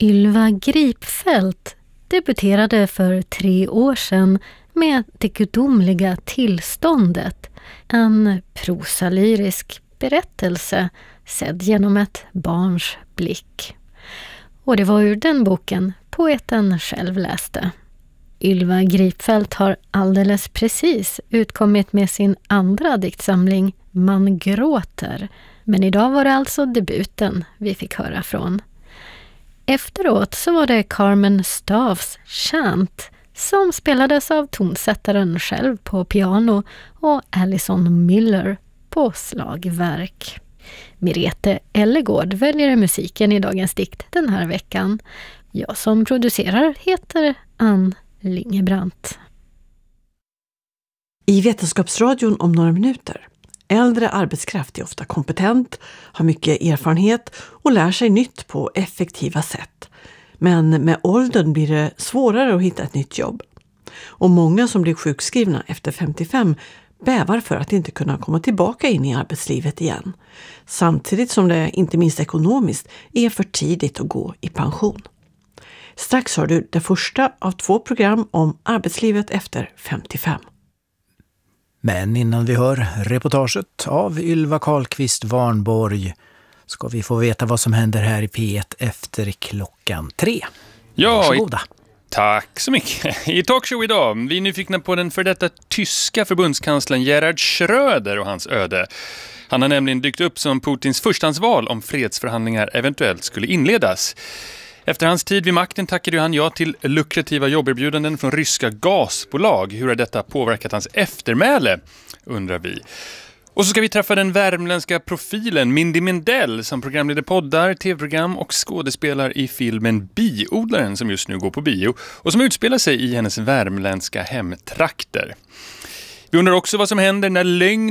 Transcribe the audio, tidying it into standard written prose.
Ylva Gripfeldt debuterade för 3 år sedan med Det gudomliga tillståndet, en prosalyrisk berättelse sedd genom ett barns blick. Och det var ur den boken poeten själv läste. Ylva Gripfeldt har alldeles precis utkommit med sin andra diktsamling Man gråter, men idag var det alltså debuten vi fick höra från. Efteråt så var det Carmen Staffs Chant som spelades av tonsättaren själv på piano och Alison Miller på slagverk. Mirete Ellegård väljer musiken i dagens dikt den här veckan. Jag som producerar heter Ann Lingebrant. I Vetenskapsradion om några minuter. Äldre arbetskraft är ofta kompetent, har mycket erfarenhet och lär sig nytt på effektiva sätt. Men med åldern blir det svårare att hitta ett nytt jobb. Och många som blir sjukskrivna efter 55 bävar för att inte kunna komma tillbaka in i arbetslivet igen. Samtidigt som det, inte minst ekonomiskt, är för tidigt att gå i pension. Strax har du det första av 2 program om arbetslivet efter 55. Men innan vi hör reportaget av Ylva Karlqvist Warnborg ska vi få veta vad som händer här i P1 efter klockan 3. Ja, varsågoda. Tack så mycket. I talkshow idag, vi är nyfikna på den för detta tyska förbundskanslern Gerhard Schröder och hans öde. Han har nämligen dykt upp som Putins förstahandsval om fredsförhandlingar eventuellt skulle inledas. Efter hans tid vid makten tackade han ja till lukrativa jobberbjudanden från ryska gasbolag. Hur har detta påverkat hans eftermäle, undrar vi. Och så ska vi träffa den värmländska profilen Mindy Mindell som programleder poddar, tv-program och skådespelar i filmen Biodlaren som just nu går på bio och som utspelar sig i hennes värmländska hemtrakter. Vi undrar också vad som händer när lögn